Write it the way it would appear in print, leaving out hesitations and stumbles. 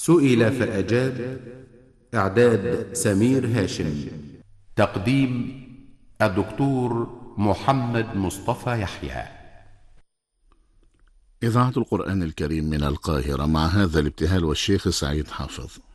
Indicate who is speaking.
Speaker 1: سئل فأجاب. إعداد سمير هاشم. تقديم الدكتور محمد مصطفى يحيى.
Speaker 2: إذاعة القرآن الكريم من القاهرة، مع هذا الابتهال والشيخ سعيد حافظ.